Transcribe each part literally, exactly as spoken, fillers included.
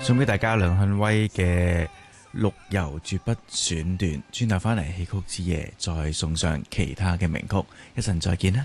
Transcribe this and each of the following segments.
送俾大家梁漢威嘅陸遊絕筆選段，轉頭翻嚟戲曲之夜，再送上其他嘅名曲，一陣再見啦。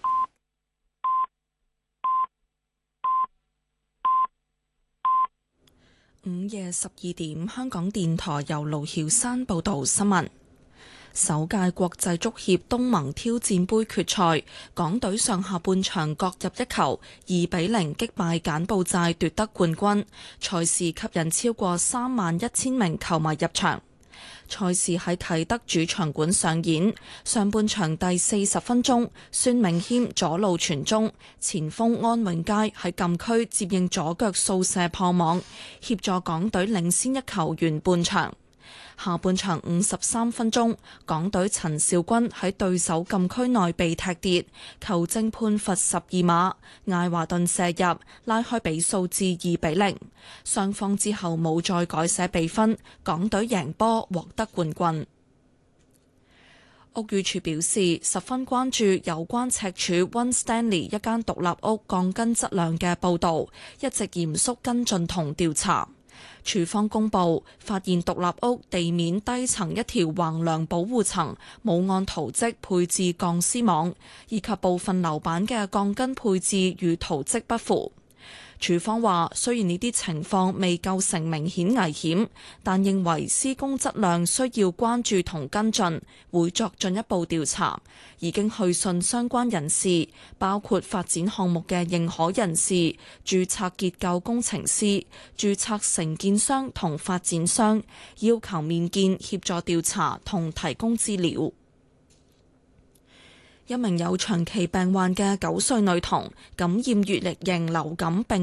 午夜十二點，香港電台由盧曉山報道新聞。首屆國際足協東盟挑戰盃決賽，港隊上下半場各入一球，二比零擊敗柬埔寨奪得冠軍。賽事吸引超過三萬一千名球迷入場。賽事喺啟德主場館上演，上半場第四十分鐘，孫銘謙左路傳中，前鋒安永佳喺禁區接應左腳掃射破網，協助港隊領先一球完半場。下半場五十三分鐘，港隊陳肇鈞喺對手禁區內被踢跌，球證判罰十二碼，艾華頓射入，拉開比數至二比零。雙方之後冇再改寫比分，港隊贏波獲得冠軍。屋宇署表示，十分關注有關赤柱 One Stanley 一間獨立屋鋼筋質量嘅報導，一直嚴肅跟進同調查。署方公佈，發現獨立屋地面低層一條橫梁保護層冇按圖則配置鋼絲網，以及部分樓板嘅鋼筋配置與圖則不符。署方話，雖然呢啲情況未構成明顯危險，但認為施工質量需要關注同跟進，會作進一步調查。已經去信相關人士，包括發展項目嘅認可人士、註冊結構工程師、註冊承建商同發展商，要求面見協助調查同提供資料。一名有長期病患嘅九歲女童感染乙型流感病